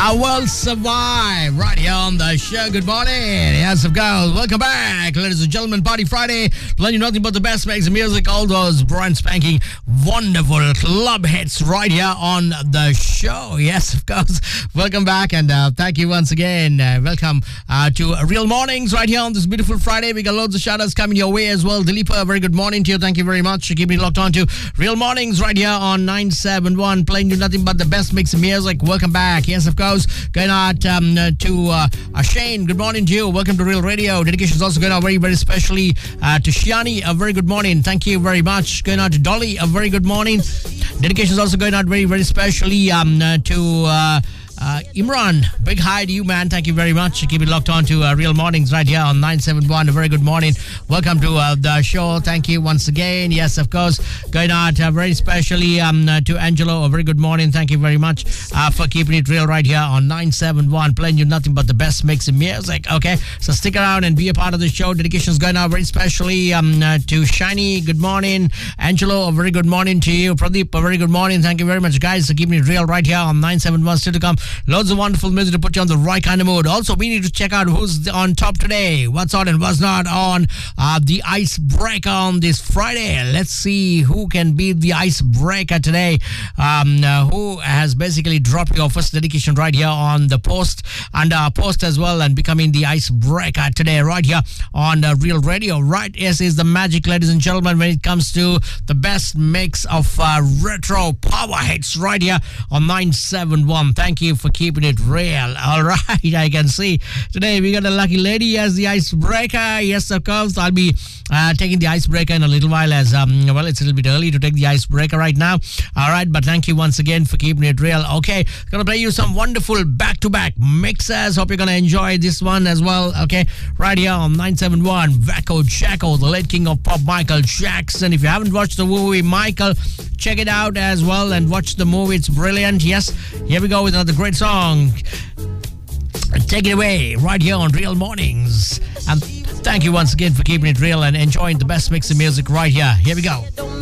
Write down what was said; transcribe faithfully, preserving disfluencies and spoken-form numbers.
I will survive right here on the show. Good morning. Yes, of course. Welcome back, ladies and gentlemen. Party Friday. Playing you nothing but the best makes of music. All those brand spanking, wonderful club hits right here on the show. Yes, of course. Welcome back and uh, thank you once again. Uh, welcome uh, to Real Mornings right here on this beautiful Friday. We got loads of shout outs coming your way as well. Dilipa, a very good morning to you. Thank you very much for keeping it locked on to Real Mornings right here on nine seven one. Playing you nothing but the best mix of music. Welcome back. Yes, of course. Going out um, to uh, uh, Shane. Good morning to you. Welcome to Real Radio. Dedications also going out very, very specially uh, to Shiani. A very good morning. Thank you very much. Going out to Dolly. A very good morning. Dedications also going out very, very specially um, uh, to... Uh, Uh, Imran, big hi to you, man. Thank you very much. Keep it locked on to uh, Real Mornings right here on nine seven one. A very good morning. Welcome to uh, the show. Thank you once again. Yes, of course. Going out uh, very specially um, uh, to Angelo. A very good morning. Thank you very much uh, for keeping it real right here on nine seven one. Playing you nothing but the best mix of music. Okay, so stick around and be a part of the show. Dedications going out very specially um, uh, to Shiny. Good morning. Angelo, a very good morning to you. Pradeep, a very good morning. Thank you very much, guys, for keeping it real right here on nine seven one. Still to come. Loads of wonderful music to put you on the right kind of mood. Also, we need to check out who's on top today, what's on and what's not on uh, the icebreaker on this Friday. Let's see who can beat the icebreaker today. Um, uh, who has basically dropped your first dedication right here on the post and uh, post as well and becoming the icebreaker today right here on uh, Real Radio. Right, yes, is the magic, ladies and gentlemen, when it comes to the best mix of uh, retro power hits right here on nine seven one. Thank you for keeping it real. All right, I can see today we got a lucky lady as the icebreaker. Yes, of course, I'll be uh, taking the icebreaker in a little while as, um, well, it's a little bit early to take the icebreaker right now. All right, but thank you once again for keeping it real. Okay, gonna play you some wonderful back-to-back mixes. Hope you're gonna enjoy this one as well. Okay, right here on nine seven one. Wacko Jacko, the late king of pop, Michael Jackson. If you haven't watched the movie Michael, check it out as well and watch the movie. It's brilliant. Yes, here we go with another great song. Take it away right here on Real Mornings. And thank you once again for keeping it real and enjoying the best mix of music right here. Here we go.